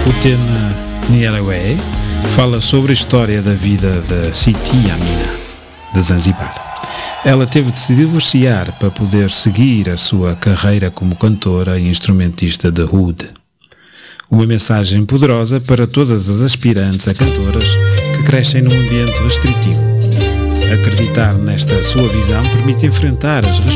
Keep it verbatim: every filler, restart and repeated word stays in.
O tema Nielewe fala sobre a história da vida de Siti Amina, de Zanzibar. Ela teve de se divorciar para poder seguir a sua carreira como cantora e instrumentista de oud. Uma mensagem poderosa para todas as aspirantes a cantoras que crescem num ambiente restritivo. Acreditar nesta sua visão permite enfrentar as